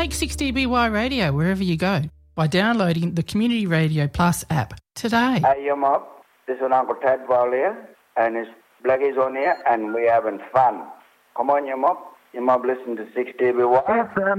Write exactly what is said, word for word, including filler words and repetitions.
Take six D B Y Radio wherever you go by downloading the Community Radio Plus app today. Hey, you mob. This is Uncle Ted Ball here, and his Blackies on here, and we having fun. Come on, you mob. You mob, listen to six D B Y. F M